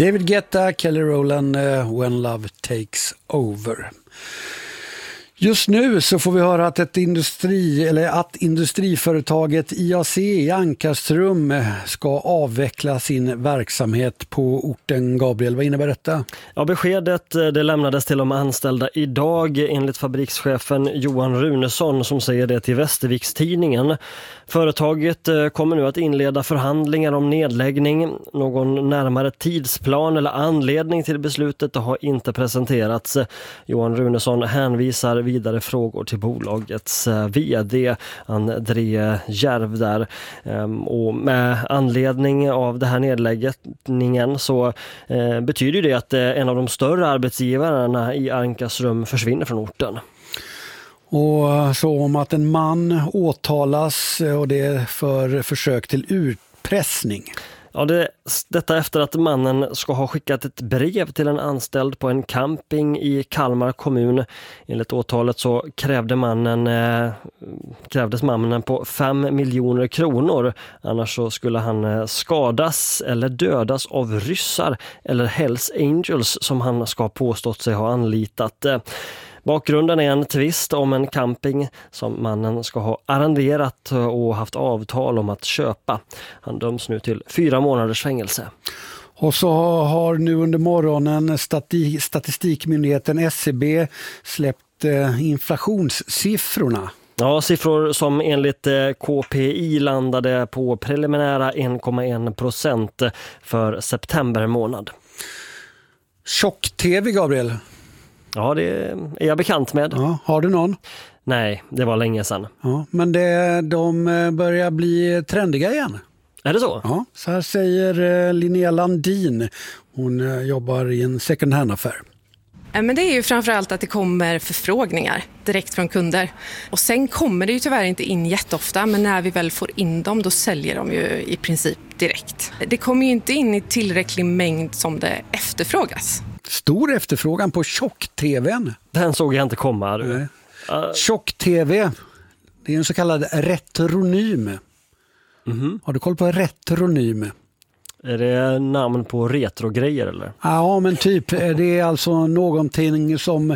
David Guetta, Kelly Rowland, When Love Takes Over. Just nu så får vi höra att att industriföretaget IAC i Ankarsrum ska avveckla sin verksamhet på orten. Gabriel, vad innebär detta? Ja, beskedet det lämnades till de anställda idag enligt fabrikschefen Johan Runesson som säger det till Västervikstidningen. Företaget kommer nu att inleda förhandlingar om nedläggning. Någon närmare tidsplan eller anledning till beslutet har inte presenterats. Johan Runesson hänvisar vidare frågor till bolagets vd André Järv där. Och med anledning av det här nedläggningen så betyder det att en av de större arbetsgivarna i Ankarsrum försvinner från orten. Och så om att en man åtalas och det är för försök till utpressning. Ja, detta efter att mannen ska ha skickat ett brev till en anställd på en camping i Kalmar kommun. Enligt åtalet så krävdes mannen på 5 miljoner kronor. Annars så skulle han skadas eller dödas av ryssar eller Hells Angels som han ska påstått sig ha anlitat. Bakgrunden är en tvist om en camping som mannen ska ha arrenderat och haft avtal om att köpa. Han döms nu till 4 månaders fängelse. Och så har nu under morgonen statistikmyndigheten SCB släppt inflationssiffrorna. Ja, siffror som enligt KPI landade på preliminära 1,1% för september månad. Tjock-tv, Gabriel. Ja, det är jag bekant med. Ja, har du någon? Nej, det var länge sedan. Ja, men de börjar bli trendiga igen. Är det så? Ja, så här säger Linnea Landin. Hon jobbar i en second hand-affär. Men det är ju framförallt att det kommer förfrågningar direkt från kunder. Och sen kommer det ju tyvärr inte in jätteofta, men när vi väl får in dem då säljer de ju i princip direkt. Det kommer ju inte in i tillräcklig mängd som det efterfrågas. Stor efterfrågan på tjock-tvn. Den såg jag inte komma. Tjock-tv, det är en så kallad retronym. Mm-hmm. Har du koll på retronym? Är det namn på retrogrejer eller? Ja, men typ. Det är alltså någonting som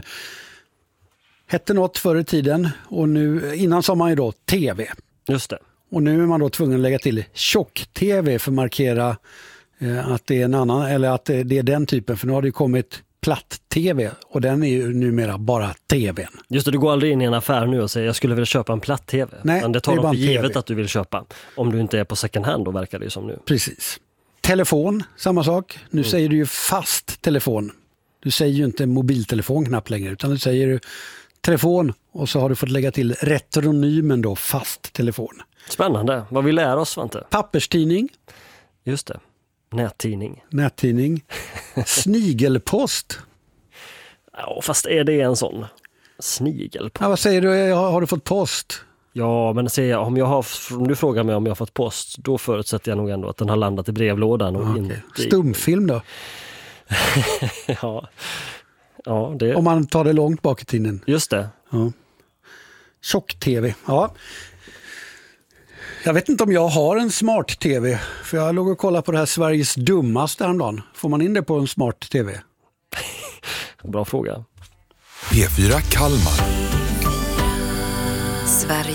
hette något förr i tiden och nu, innan sa man ju då tv. Just det. Och nu är man då tvungen att lägga till tjock-tv för att markera att det är en annan, eller att det är den typen, för nu har det kommit platt-tv och den är ju numera bara tvn. Just det, du går aldrig in i en affär nu och säger jag skulle vilja köpa en platt-tv. Nej, men det tar det är de för TV. givet att du vill köpa. Om du inte är på second hand, då verkar det ju som nu. Precis. Telefon, samma sak. Nu säger du ju fast telefon. Du säger ju inte mobiltelefon knappt längre, utan du säger telefon och så har du fått lägga till retronymen då, fast telefon. Spännande. Vad vi lär oss, Svante? Papperstidning. Just det. Nättidning. Snigelpost. Ja, fast är det en sån snigelpost? Ja, vad säger du? Har du fått post? Ja, men om du frågar mig om jag har fått post, då förutsätter jag nog ändå att den har landat i brevlådan. Och inte Stumfilm då? Ja, det... Om man tar det långt bak i tiden. Just det. Ja. Tjock-tv, ja. Jag vet inte om jag har en smart-tv, för jag låg och kollade på det här Sveriges dummaste häromdagen. Får man in det på en smart-tv? Bra fråga. P4 Kalmar. Sverige.